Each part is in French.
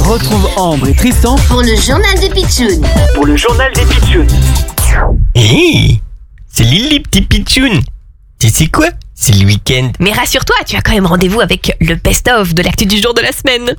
Retrouve Ambre et Tristan pour le journal des Pitchouns. Hé, salut les petits pitchouns. Tu sais quoi? C'est le week-end. Mais rassure-toi, tu as quand même rendez-vous avec le best-of de l'actu du jour de la semaine.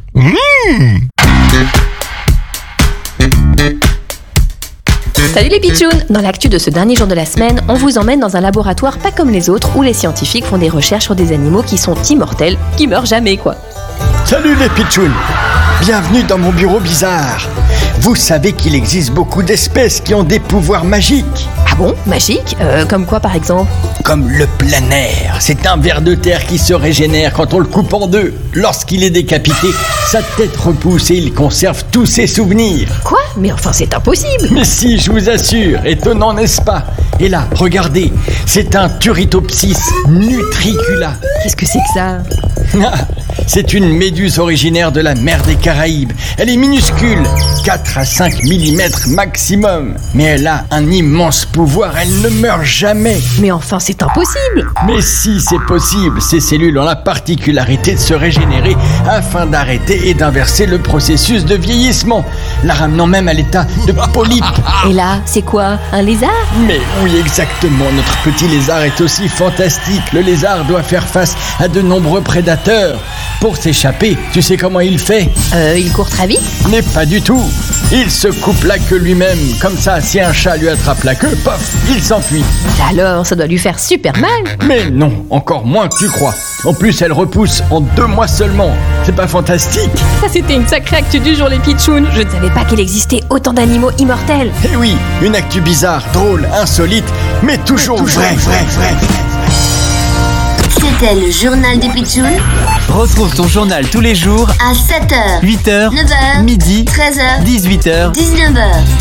Salut les pitchouns! Dans l'actu de ce dernier jour de la semaine, on vous emmène dans un laboratoire pas comme les autres où les scientifiques font des recherches sur des animaux qui sont immortels, qui meurent jamais quoi. Salut les pitchouns! Bienvenue dans mon bureau bizarre. Vous savez qu'il existe beaucoup d'espèces qui ont des pouvoirs magiques. Ah bon? Magique? Comme quoi par exemple? Comme le planaire. C'est un ver de terre qui se régénère quand on le coupe en deux. Lorsqu'il est décapité, sa tête repousse et il conserve tous ses souvenirs. Quoi? Mais enfin c'est impossible! Mais si, je vous assure, étonnant n'est-ce pas? Et là, regardez, c'est un Turritopsis nutricula. Qu'est-ce que c'est que ça? C'est une méduse originaire de la mer des Caraïbes. Elle est minuscule, 4 à 5 mm maximum. Mais elle a un immense pouvoir, elle ne meurt jamais. Mais enfin c'est impossible! Mais si, c'est possible. Ces cellules ont la particularité de se régénérer afin d'arrêter et d'inverser le processus de vieillissement, la ramenant même à l'état de polype. Et là, c'est quoi? Un lézard? Mais oui, exactement. Notre petit lézard est aussi fantastique. Le lézard doit faire face à de nombreux prédateurs. Pour s'échapper, tu sais comment il fait? Il court très vite? Mais pas du tout. Il se coupe la queue lui-même. Comme ça, si un chat lui attrape la queue, pof, il s'enfuit. Alors, ça doit lui faire super mal! Mais non, encore moins que tu crois. En plus, elle repousse en 2 mois seulement. C'est pas fantastique? Ça c'était une sacrée actu du jour les pitchouns! Je ne savais pas qu'il existait autant d'animaux immortels! Eh oui, une actu bizarre, drôle, insolite, mais toujours vrai. C'était le journal des Pitchouns Retrouve ton journal tous les jours à 7h, 8h, 9h, midi, 13h, 18h 19h.